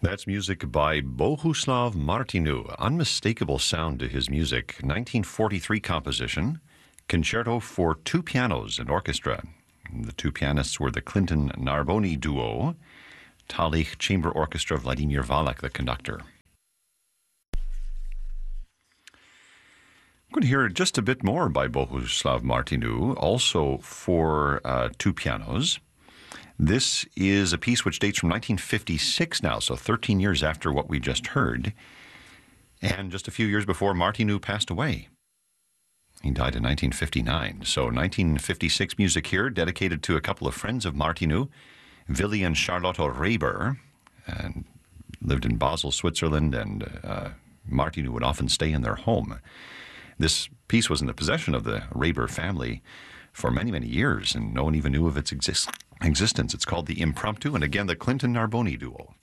That's music by Bohuslav Martinu. Unmistakable sound to his music. 1943 composition, Concerto for Two Pianos and Orchestra. The two pianists were the Clinton Narboni duo, Talich Chamber Orchestra, Vladimir Valak, the conductor. I'm going to hear just a bit more by Bohuslav Martinu, also for two pianos. This is a piece which dates from 1956 now, so 13 years after what we just heard, and just a few years before Martinu passed away. He died in 1959, so 1956 music here, dedicated to a couple of friends of Martinu, Willi and Charlotte Reber, and lived in Basel, Switzerland, and Martinu would often stay in their home. This piece was in the possession of the Reber family for many, many years, and no one even knew of its existence. It's called the Impromptu, and again, the Clinton Narboni duo.